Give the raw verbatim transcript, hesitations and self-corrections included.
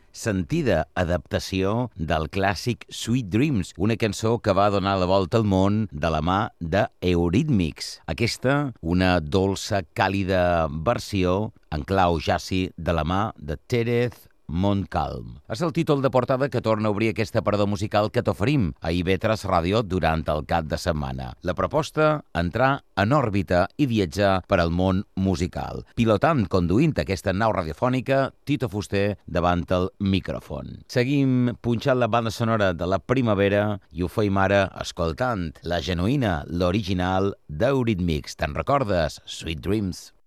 sentida adaptació del clàssic Sweet Dreams, una cançó que va donar la volta al món de la mà de Eurythmics. Aquesta, una dolça, càlida versió en clau jazzy de la mà de Terence Montcalm. És el títol de portada que torna a obrir aquesta parador musical que t'oferim a I V tres Ràdio durant el cap de setmana. La proposta, entrar en òrbita i viatjar per al món musical. Pilotant, conduint aquesta nau radiofònica, Tito Fuster davant el micròfon. Seguim punxant la banda sonora de la primavera i ho feim ara escoltant la genuïna, l'original d'Eurythmics. Te'n recordes? Sweet Dreams.